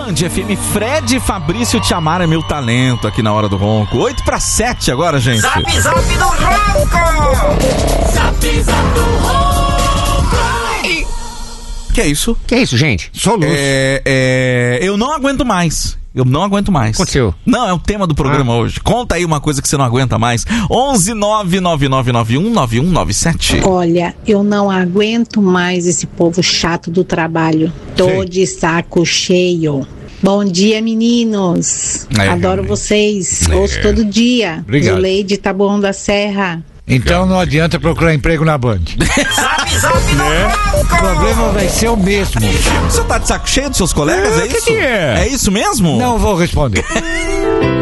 Band FM, Fred e Fabrício Te Amar é Meu Talento aqui na Hora do Ronco. 8:07 agora, gente. Zap Zap do Ronco! Zap Zap do Ronco! Que é isso? Que é isso, gente? Soluço. Eu não aguento mais. Eu não aguento mais. Aconteceu? Não, é o tema do programa hoje. Conta aí uma coisa que você não aguenta mais. 11999919197. Olha, eu não aguento mais esse povo chato do trabalho. Tô de saco cheio. Bom dia, meninos. Adoro vocês. Ouço todo dia. Obrigado. Zuleide Taboão da Serra. Então não adianta procurar emprego na Band. Zap Zap do Ronco! O problema vai ser o mesmo. Você tá de saco cheio dos seus colegas? É isso? que é? É isso mesmo? Não vou responder.